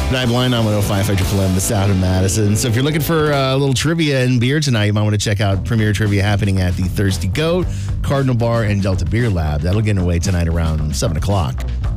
Night Blind on 105 FM, the sound of Madison. So if you're looking for a little trivia and beer tonight, you might want to check out Premier Trivia happening at the Thirsty Goat, Cardinal Bar, and Delta Beer Lab. That'll get away tonight around 7 o'clock.